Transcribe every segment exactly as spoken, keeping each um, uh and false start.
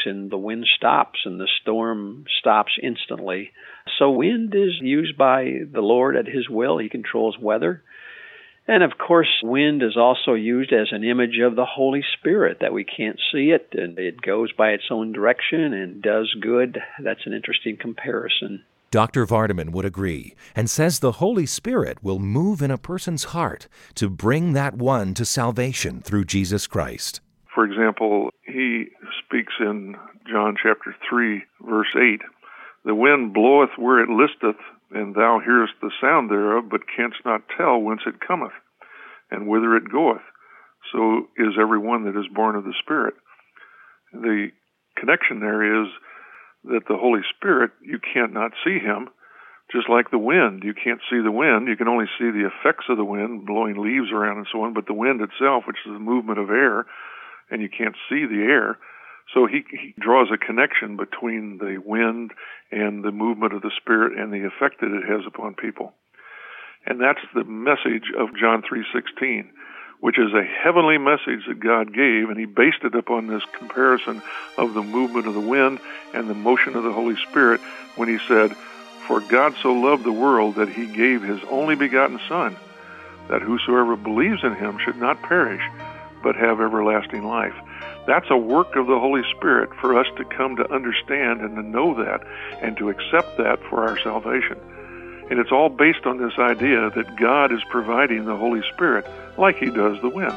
and the wind stops and the storm stops instantly. So wind is used by the Lord at His will. He controls weather. And of course, wind is also used as an image of the Holy Spirit, that we can't see it, and it goes by its own direction and does good. That's an interesting comparison. Doctor Vardaman would agree and says the Holy Spirit will move in a person's heart to bring that one to salvation through Jesus Christ. For example, he speaks in John chapter three, verse eight, "The wind bloweth where it listeth, and thou hearest the sound thereof, but canst not tell whence it cometh, and whither it goeth. So is every one that is born of the Spirit." The connection there is that the Holy Spirit, you can't not see Him, just like the wind. You can't see the wind. You can only see the effects of the wind, blowing leaves around and so on, but the wind itself, which is the movement of air, and you can't see the air. So he, he draws a connection between the wind and the movement of the Spirit and the effect that it has upon people. And that's the message of John three sixteen, which is a heavenly message that God gave, and He based it upon this comparison of the movement of the wind and the motion of the Holy Spirit when He said, "For God so loved the world that He gave His only begotten Son, that whosoever believes in Him should not perish, but have everlasting life." That's a work of the Holy Spirit for us to come to understand and to know that and to accept that for our salvation. And it's all based on this idea that God is providing the Holy Spirit like He does the wind.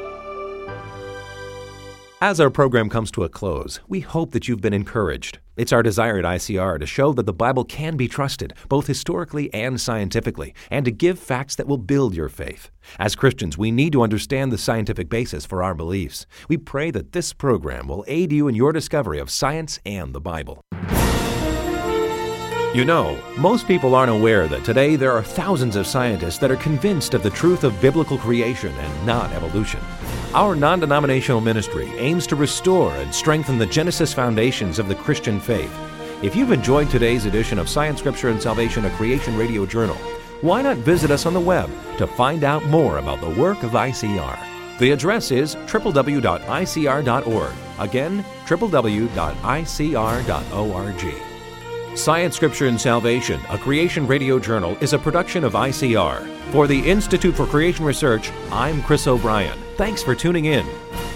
As our program comes to a close, we hope that you've been encouraged. It's our desire at I C R to show that the Bible can be trusted, both historically and scientifically, and to give facts that will build your faith. As Christians, we need to understand the scientific basis for our beliefs. We pray that this program will aid you in your discovery of science and the Bible. You know, most people aren't aware that today there are thousands of scientists that are convinced of the truth of biblical creation and not evolution. Our non-denominational ministry aims to restore and strengthen the Genesis foundations of the Christian faith. If you've enjoyed today's edition of Science, Scripture, and Salvation, a Creation Radio Journal, why not visit us on the web to find out more about the work of I C R? The address is w w w dot i c r dot org. Again, w w w dot i c r dot org. Science, Scripture, and Salvation, a Creation Radio Journal, is a production of I C R. For the Institute for Creation Research, I'm Chris O'Brien. Thanks for tuning in.